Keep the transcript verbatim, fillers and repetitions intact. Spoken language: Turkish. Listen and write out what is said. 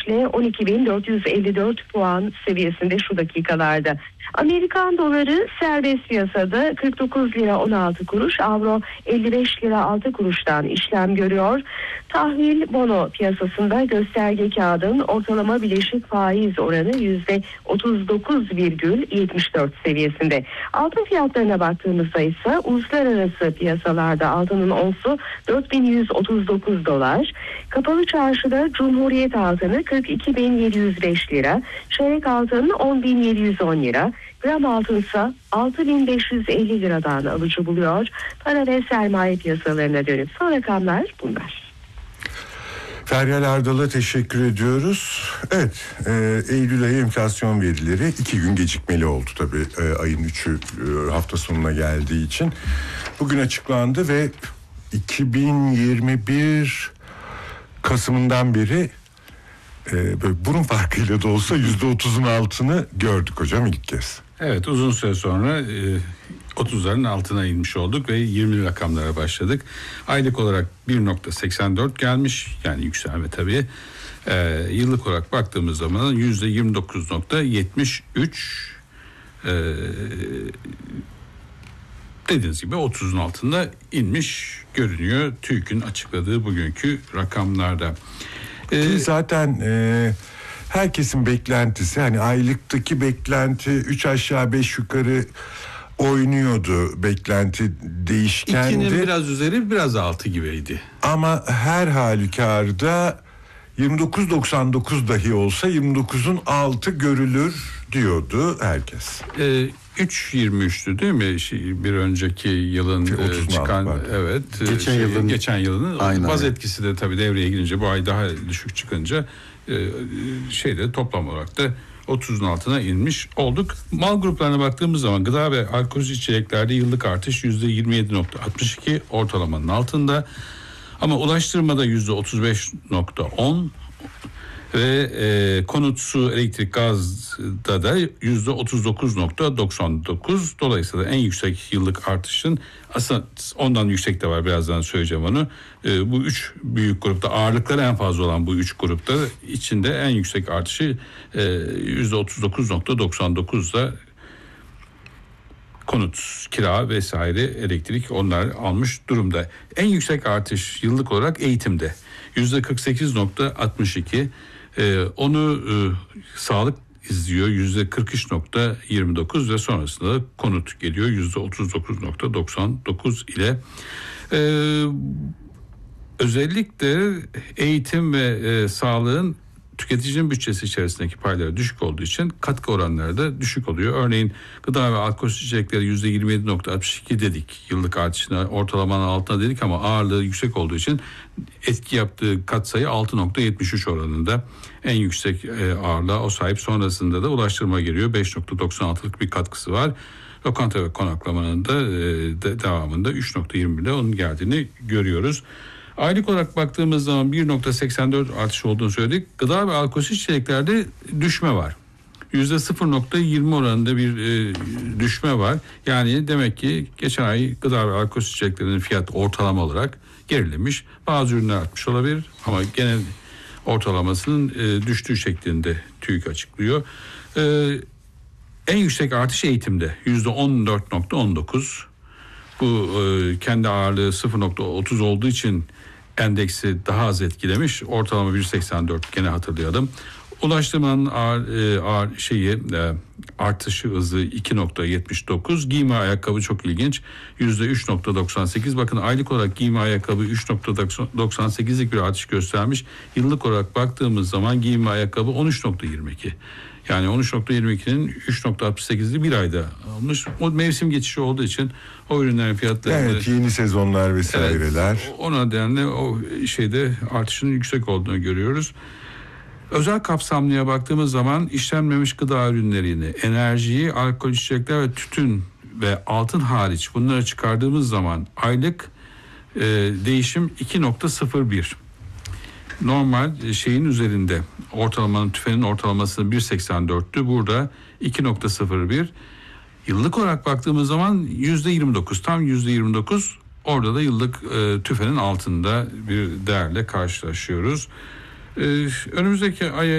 düşüşle on iki bin dört yüz elli dört puan seviyesinde şu dakikalarda. Amerikan doları serbest piyasada kırk dokuz lira on altı kuruş, avro elli beş lira altı kuruştan işlem görüyor. Tahvil bono piyasasında gösterge kağıdın ortalama bileşik faiz oranı yüzde otuz dokuz virgül yetmiş dört seviyesinde. Altın fiyatlarına baktığımızda ise uluslararası piyasalarda altının onsu dört bin yüz otuz dokuz dolar. Kapalı çarşıda Cumhuriyet altını kırk iki bin yedi yüz beş lira, çeyrek altın on bin yedi yüz on lira, gram altınsa altı bin beş yüz elli liradan alıcı buluyor. Para ve sermaye piyasalarına dönüp son rakamlar bunlar. Feryal Ardal'a teşekkür ediyoruz. Evet, e, Eylül ayı enflasyon verileri iki gün gecikmeli oldu tabii. E, ayın üçü e, hafta sonuna geldiği için. Bugün açıklandı ve iki bin yirmi bir Kasım'ından beri e, böyle burun farkıyla da olsa yüzde otuzun altını gördük hocam ilk kez. Evet, uzun süre sonra e, otuzların altına inmiş olduk ve yirmili rakamlara başladık. Aylık olarak bir virgül seksen dört gelmiş, yani yükselme tabii. E, yıllık olarak baktığımız zaman yüzde yirmi dokuz virgül yetmiş üç, e, dediğiniz gibi otuzun altında inmiş görünüyor TÜİK'in açıkladığı bugünkü rakamlarda. Ee, zaten e, herkesin beklentisi, hani aylıktaki beklenti üç aşağı beş yukarı oynuyordu, beklenti değişkendi. İkinin biraz üzeri biraz altı gibiydi. Ama her halükarda yirmi dokuz virgül doksan dokuz dahi olsa yirmi dokuzun altı görülür diyordu herkes. Ee, üç virgül yirmi üçtü değil mi? Şey, bir önceki yılın e, çıkan vardı. evet geçen şey, yılın geçen yılın aynen. Baz etkisi de tabii devreye girince bu ay daha düşük çıkınca e, şeyde toplam olarak da otuzun altına inmiş olduk. Mal gruplarına baktığımız zaman gıda ve alkolsüz içeceklerde yıllık artış yüzde yirmi yedi virgül altmış iki, ortalamanın altında. Ama ulaştırmada yüzde otuz beş virgül on ve e, konut, su, elektrik, gazda da yüzde otuz dokuz virgül doksan dokuz. Dolayısıyla en yüksek yıllık artışın, aslında ondan yüksek de var, birazdan söyleyeceğim onu. E, bu üç büyük grupta, ağırlıkları en fazla olan bu üç grupta içinde en yüksek artışı e, yüzde otuz dokuz virgül doksan dokuzda konut, kira vesaire, elektrik, onlar almış durumda. En yüksek artış yıllık olarak eğitimde yüzde kırk sekiz virgül altmış iki. Ee, onu e, sağlık izliyor yüzde kırk üç virgül yirmi dokuz ve sonrasında konut geliyor yüzde otuz dokuz virgül doksan dokuz ile. Ee, özellikle eğitim ve e, sağlığın tüketicinin bütçesi içerisindeki payları düşük olduğu için katkı oranları da düşük oluyor. Örneğin gıda ve alkolsüz içecekleri yüzde yirmi yedi virgül altmış iki dedik yıllık artışına, ortalamanın altına dedik ama ağırlığı yüksek olduğu için etki yaptığı katsayı altı virgül yetmiş üç oranında en yüksek ağırlığa o sahip. Sonrasında da ulaştırma geliyor, beş virgül doksan altılık bir katkısı var. Lokanta ve konaklamanın da de, devamında üç virgül yirmi ile onun geldiğini görüyoruz. Aylık olarak baktığımız zaman bir virgül seksen dört artış olduğunu söyledik. Gıda ve alkolsüz içeceklerde düşme var. yüzde sıfır virgül yirmi oranında bir e, düşme var. Yani demek ki geçen ay gıda ve alkolsüz içeceklerin fiyat ortalama olarak gerilemiş. Bazı ürünler artmış olabilir ama genel ortalamasının e, düştüğü şeklinde TÜİK açıklıyor. E, en yüksek artış eğitimde yüzde on dört virgül on dokuz. Bu e, kendi ağırlığı sıfır virgül otuz olduğu için endeksi daha az etkilemiş. Ortalama bir virgül seksen dört, gene hatırlayalım. Ulaştırmanın ağır, e, ağır şeyi e, artışı hızı iki virgül yetmiş dokuz. Giyim ayakkabı çok ilginç. yüzde üç virgül doksan sekiz. Bakın aylık olarak giyim ayakkabı üç virgül doksan sekizlik bir artış göstermiş. Yıllık olarak baktığımız zaman giyim ayakkabı on üç virgül yirmi iki. Yani on üç virgül yirmi ikinin üç virgül altmış sekizli bir ayda almış. O mevsim geçişi olduğu için o ürünlerin fiyatları... Evet, yeni sezonlar vesaireler. Evet, o nedenle o şeyde artışın yüksek olduğunu görüyoruz. Özel kapsamlıya baktığımız zaman işlenmemiş gıda ürünlerini, enerjiyi, alkol içecekler ve tütün ve altın hariç bunları çıkardığımız zaman aylık e, değişim iki virgül sıfır bir. Normal şeyin üzerinde, ortalamanın, tüfenin ortalaması bir virgül seksen dörttü. Burada iki virgül sıfır bir. Yıllık olarak baktığımız zaman yüzde yirmi dokuz, tam yüzde yirmi dokuz. Orada da yıllık e, tüfenin altında bir değerle karşılaşıyoruz. E, önümüzdeki aya